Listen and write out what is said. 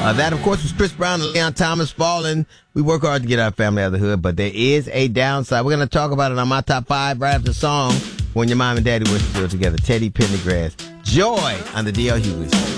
That, of course, was Chris Brown and Leon Thomas falling. We work hard to get our family out of the hood, but there is a downside. We're going to talk about it on my top 5 right after the song When Your Mom and Daddy Were Still Together. Teddy Pendergrass. Joy on the D.L. Hughley Show.